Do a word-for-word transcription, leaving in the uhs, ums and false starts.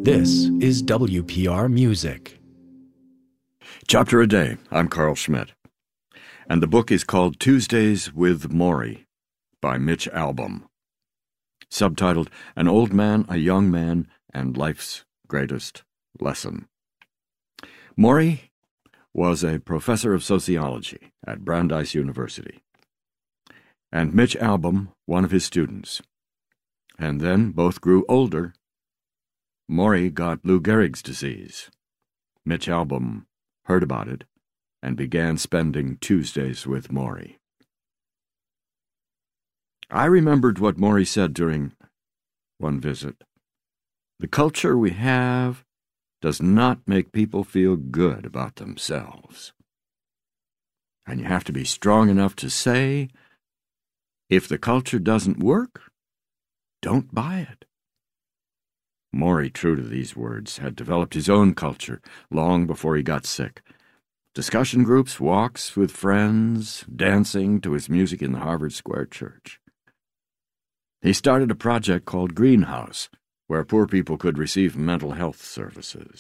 This is W P R Music. Chapter a Day. I'm Carl Schmidt. And the book is called Tuesdays with Morrie by Mitch Albom. Subtitled, An Old Man, a Young Man, and Life's Greatest Lesson. Morrie was a professor of sociology at Brandeis University, and Mitch Albom one of his students. And then both grew older. Morrie got Lou Gehrig's disease. Mitch Albom heard about it and began spending Tuesdays with Morrie. I remembered what Morrie said during one visit. The culture we have does not make people feel good about themselves. And you have to be strong enough to say, if the culture doesn't work, don't buy it. Morrie, true to these words, had developed his own culture long before he got sick. Discussion groups, walks with friends, dancing to his music in the Harvard Square Church. He started a project called Greenhouse, where poor people could receive mental health services.